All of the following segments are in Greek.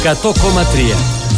100,3.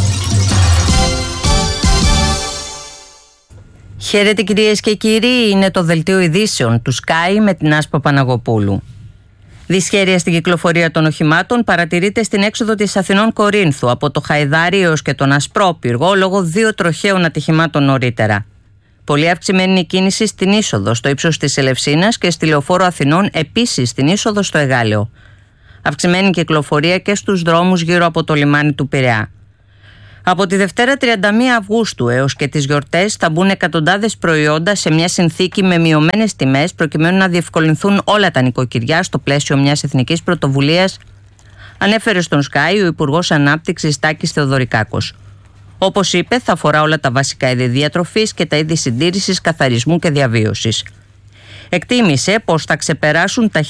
Χαίρετε κυρίες και κύριοι, είναι το δελτίο ειδήσεων του Sky με την Άσπα Παναγοπούλου. Δυσχέρεια στην κυκλοφορία των οχημάτων παρατηρείται στην έξοδο της Αθηνών Κορίνθου από το Χαϊδάρι έως και τον Ασπρόπυργο λόγω 2 τροχαίων ατυχημάτων νωρίτερα. Πολύ αυξημένη η κίνηση στην είσοδο στο ύψος της Ελευσίνας και στη Λεωφόρο Αθηνών, επίσης στην είσοδο στο Εγάλεο. Αυξημένη κυκλοφορία και στους δρόμους γύρω από το λιμάνι του Πειραιά. Από τη Δευτέρα 31 Αυγούστου έως και τις γιορτές θα μπουν εκατοντάδες προϊόντα σε μια συνθήκη με μειωμένες τιμές προκειμένου να διευκολυνθούν όλα τα νοικοκυριά στο πλαίσιο μιας εθνικής πρωτοβουλίας, ανέφερε στον Sky ο Υπουργός Ανάπτυξης Τάκης Θεοδωρικάκος. Όπως είπε, θα αφορά όλα τα βασικά είδη διατροφής και τα είδη συντήρησης, καθαρισμού και διαβίωσης. Εκτίμησε πως θα ξεπεράσουν τα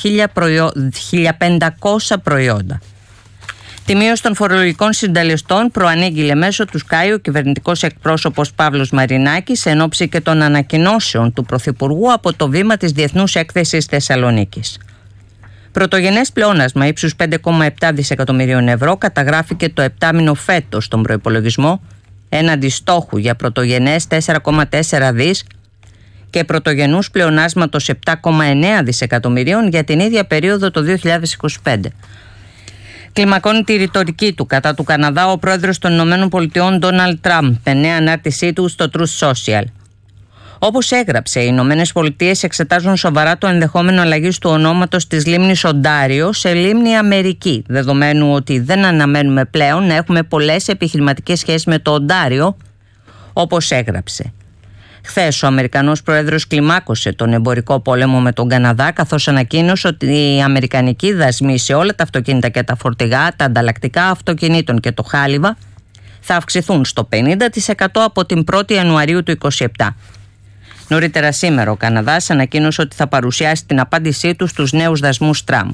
1.500 προϊόντα. Τη μείωση των φορολογικών συντελεστών προανήγγειλε μέσω του Sky ο κυβερνητικός εκπρόσωπος Παύλος Μαρινάκης εν ώψη και των ανακοινώσεων του Πρωθυπουργού από το βήμα της Διεθνούς Έκθεσης Θεσσαλονίκης. Πρωτογενές πλεόνασμα ύψους 5,7 δισεκατομμυρίων ευρώ καταγράφηκε το επτάμηνο φέτος στον προϋπολογισμό, έναντι στόχου για πρωτογενές 4,4 δις και πρωτογενούς πλεονάσματος 7,9 δισεκατομμυρίων για την ίδια περίοδο το 2025. Κλιμακώνει τη ρητορική του κατά του Καναδά ο πρόεδρος των ΗΠΑ Ντόναλντ Τραμπ με νέα ανάρτησή του στο Truth Social. Όπως έγραψε, οι ΗΠΑ εξετάζουν σοβαρά το ενδεχόμενο αλλαγής του ονόματος της λίμνης Οντάριο σε λίμνη Αμερική, δεδομένου ότι δεν αναμένουμε πλέον να έχουμε πολλές επιχειρηματικές σχέσεις με το Οντάριο, όπως έγραψε. Χθες ο Αμερικανός Πρόεδρος κλιμάκωσε τον εμπορικό πόλεμο με τον Καναδά, καθώς ανακοίνωσε ότι οι αμερικανικοί δασμοί σε όλα τα αυτοκίνητα και τα φορτηγά, τα ανταλλακτικά αυτοκινήτων και το χάλιβα θα αυξηθούν στο 50% από την 1η Ιανουαρίου του 2027. Νωρίτερα σήμερα ο Καναδάς ανακοίνωσε ότι θα παρουσιάσει την απάντησή του στους νέους δασμούς Τραμπ.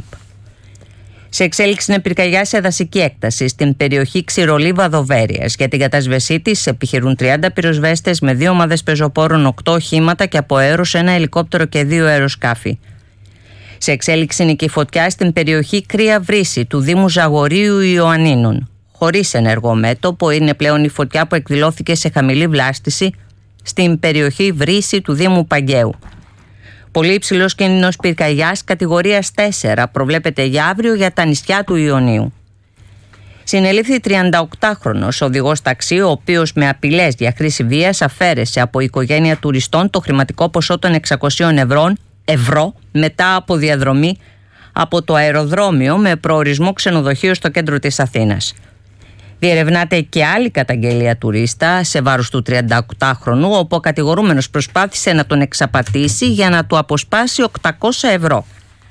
Σε εξέλιξη είναι πυρκαγιά σε δασική έκταση στην περιοχή Ξηρολίβα Δοβέρειας. Για την κατάσβεσή της επιχειρούν 30 πυροσβέστες με 2 ομάδες πεζοπόρων, 8 οχήματα και από αέρος 1 ελικόπτερο και 2 αεροσκάφη. Σε εξέλιξη είναι και η φωτιά στην περιοχή Κρύα Βρύση του Δήμου Ζαγορίου Ιωαννίνων. Χωρίς ενεργό μέτωπο, είναι πλέον η φωτιά που εκδηλώθηκε σε χαμηλή βλάστηση στην περιοχή Βρύση του Δήμου Παγκαίου. Πολύ υψηλός κίνδυνος πυρκαγιάς κατηγορίας 4 προβλέπεται για αύριο για τα νησιά του Ιωνίου. Συνελήφθη 38χρονος οδηγός ταξί, ο οποίος με απειλές για χρήση βίας αφαίρεσε από οικογένεια τουριστών το χρηματικό ποσό των 600 ευρώ μετά από διαδρομή από το αεροδρόμιο με προορισμό ξενοδοχείο στο κέντρο της Αθήνας. Διερευνάται και άλλη καταγγελία τουρίστα σε βάρος του 38χρονου, όπου ο κατηγορούμενος προσπάθησε να τον εξαπατήσει για να του αποσπάσει 800 ευρώ.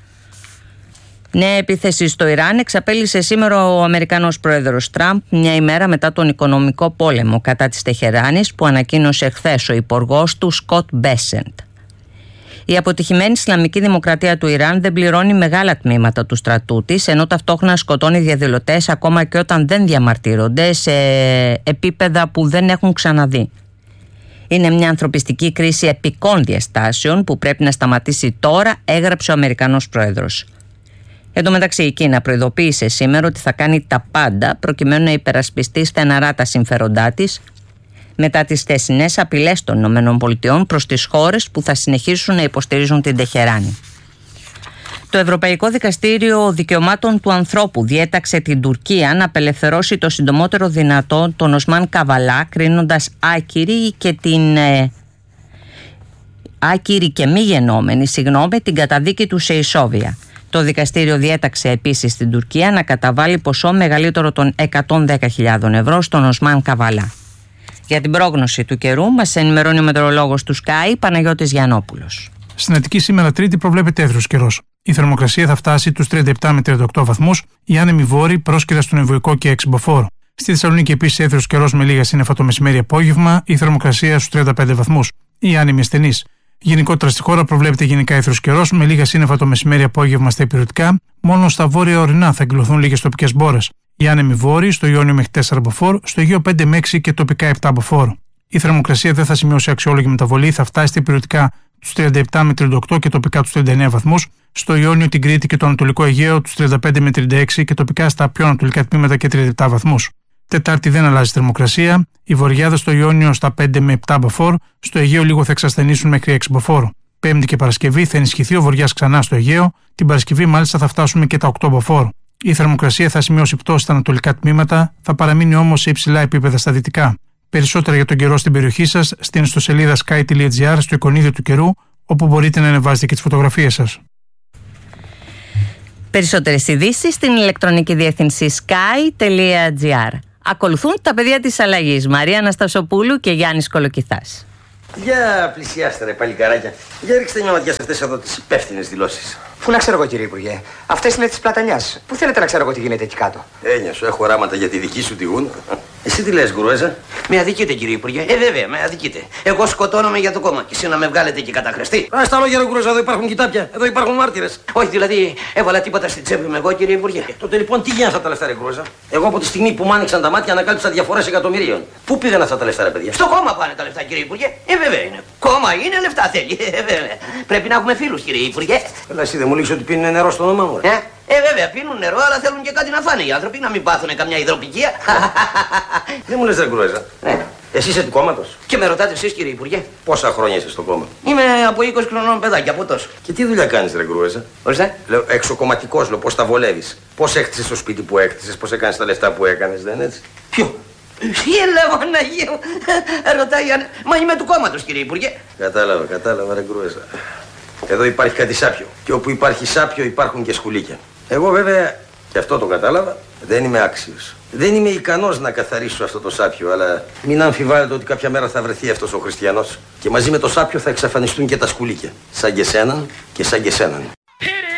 Νέα επίθεση στο Ιράν εξαπέλυσε σήμερα ο Αμερικανός πρόεδρος Τραμπ, μια ημέρα μετά τον οικονομικό πόλεμο κατά της Τεχεράνης που ανακοίνωσε χθες ο υπουργός του Σκοτ Μπέσεντ. Η αποτυχημένη Ισλαμική Δημοκρατία του Ιράν δεν πληρώνει μεγάλα τμήματα του στρατού της, ενώ ταυτόχρονα σκοτώνει διαδηλωτές ακόμα και όταν δεν διαμαρτύρονται σε επίπεδα που δεν έχουν ξαναδεί. Είναι μια ανθρωπιστική κρίση επικών διαστάσεων που πρέπει να σταματήσει τώρα, έγραψε ο Αμερικανός πρόεδρος. Εν τω μεταξύ, η Κίνα προειδοποίησε σήμερα ότι θα κάνει τα πάντα προκειμένου να υπερασπιστεί στεναρά τα συμφέροντά της μετά τις χθεσινές απειλές των ΗΠΑ προς τις χώρες που θα συνεχίσουν να υποστηρίζουν την Τεχεράνη. Το Ευρωπαϊκό Δικαστήριο Δικαιωμάτων του Ανθρώπου διέταξε την Τουρκία να απελευθερώσει το συντομότερο δυνατό τον Οσμάν Καβαλά, κρίνοντας άκυρη και μη γεννόμενη την καταδίκη του σε ισόβια. Το δικαστήριο διέταξε επίσης στην Τουρκία να καταβάλει ποσό μεγαλύτερο των 110.000 ευρώ στον Οσμάν Καβαλά. Για την πρόγνωση του καιρού μας ενημερώνει ο μετεωρολόγος του Sky Παναγιώτης Γιαννόπουλος. Στην Αττική σήμερα Τρίτη προβλέπεται έθρος καιρός. Η θερμοκρασία θα φτάσει τους 37 με 38 βαθμούς, η άνεμη βόρη πρόσκειρα στον Εμβοϊκό και Εξυμποφόρο. Στη Θεσσαλονίκη επίσης έθρος καιρός με λίγα σύννεφα το μεσημέρι-απόγευμα, η θερμοκρασία στους 35 βαθμούς, η άνεμη ασθενής. Γενικότερα στη χώρα προβλέπεται γενικά έθρος καιρός με λίγα σύννεφα το μεσημέρι-απόγευμα στα υπηρετικά, μόνο στα βόρεια ορεινά θα εκδηλωθούν λίγες τοπικές μπόρες. Η άνεμη βόρη στο Ιόνιο μέχρι 4 μποφόρ, στο Αιγαίο 5 με 6 και τοπικά 7 μποφόρ. Η θερμοκρασία δεν θα σημειώσει αξιόλογη μεταβολή, θα φτάσει στα υπηρετικά τους 37 με 38 και τοπικά τους 39 βαθμούς, στο Ιόνιο, την Κρήτη και το Ανατολικό Αιγαίο τους 35 με 36 και τοπικά στα πιο ανατολικά τμήματα και 37 βαθμούς. Τετάρτη δεν αλλάζει θερμοκρασία. Η βορειάδα στο Ιόνιο στα 5 με 7 μποφόρ. Στο Αιγαίο λίγο θα εξασθενήσουν μέχρι 6 μποφόρ. Πέμπτη και Παρασκευή θα ενισχυθεί ο βοριάς ξανά στο Αιγαίο. Την Παρασκευή μάλιστα θα φτάσουμε και τα 8 μποφόρ. Η θερμοκρασία θα σημειώσει πτώση στα ανατολικά τμήματα, θα παραμείνει όμως σε υψηλά επίπεδα στα δυτικά. Περισσότερα για τον καιρό στην περιοχή σας στην ιστοσελίδα sky.gr στο εικονίδιο του καιρού, όπου μπορείτε να ανεβάζετε και τις φωτογραφίες σας. Περισσότερες ειδήσεις στην ηλεκτρονική διεύθυνση sky.gr. Ακολουθούν τα παιδιά της αλλαγής, Μαρία Αναστασοπούλου και Γιάννης Κολοκυθάς. Για πλησιάστε ρε παλικαράκια. Για ρίξτε μια ματιά σε αυτές εδώ τις υπεύθυνες δηλώσεις. Πού να ξέρω εγώ, κύριε Υπουργέ. Αυτές είναι της Πλατανιάς. Πού θέλετε να ξέρω εγώ τι γίνεται εκεί κάτω. Έννοια σου, έχω οράματα για τη δική σου τη γούνα. Εσύ τι λες, Γκουρουέζα? Με αδικείτε, κύριε Υπουργέ. Βέβαια, με αδικείτε. Εγώ σκοτώνομαι για το κόμμα και εσύ να με βγάλετε και καταχρεστή. Α, στα λόγια, ρε Γκουρουέζα, εδώ υπάρχουν κοιτάπια. Εδώ υπάρχουν μάρτυρες. Όχι, δηλαδή, έβαλα τίποτα στην τσέπη μου εγώ, κύριε Υπουργέ. Τότε λοιπόν τι γίνανε αυτά τα λεφτά, ρε Γκουρουέζα? Εγώ από τη στιγμή που μου άνοιξαν τα μάτια ανακάλυψα διαφορές εκατομμυρίων. Πού πήγαν αυτά τα λεφτά, ρε παιδιά? Στο κόμμα πάνε τα λεφτά, κύριε Υπουργέ. Βέβαια είναι. Κόμμα είναι, λεφτά θέλει. Βέβαια. Πρέπει να έχουμε φίλους, κύριε Υπουργέ. Έλα, εσύ δεν μου λύγεις ότι πίνουν νερό στο όνομά μου, ρε. Βέβαια, πίνουν νερό, αλλά θέλουν και κάτι να φάνε οι άνθρωποι, να μην πάθουν καμιά υδροπικία. Δεν μου λες, ρε Γκουρουέζα. Εσύ είσαι του κόμματος? Και με ρωτάτε εσείς, κύριε Υπουργέ. Πόσα χρόνια είσαι στο κόμμα? Είμαι από 20 χρονών παιδάκι, από τόσο. Και τι δουλειά κάνεις, ρε Γκουρουέζα? Ορίστε. Λέω εξωκομματικός, λέω, πώς τα βολεύεις. Πώς έκτισες το σπίτι που έκτισες, πώς έκανες τα λεφτά που έκανες, δεν είναι έτσι? Ποιο? Τι λέω να γίνω? Ρωτάει, μα είμαι του κόμματος, κύριε Υπουργέ. Κατάλαβα, ρε Γκουρουέζα. Εδώ υπάρχει κάτι σάπιο. Και όπου υπάρχει σάπιο υπάρχουν και σκουλίκια. Εγώ βέβαια, και αυτό το κατάλαβα, δεν είμαι άξιος. Δεν είμαι ικανός να καθαρίσω αυτό το σάπιο, αλλά μην αμφιβάλλετε ότι κάποια μέρα θα βρεθεί αυτός ο χριστιανός. Και μαζί με το σάπιο θα εξαφανιστούν και τα σκουλίκια. Σαν και σέναν και σαν και σέναν.